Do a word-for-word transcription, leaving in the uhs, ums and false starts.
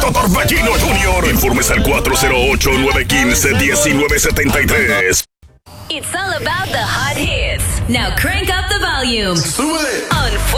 Torbellino junior Informes al cuatro cero ocho, nueve uno cinco, uno nueve siete tres. It's all about the hot hits. Now crank up the volume. Súbele. On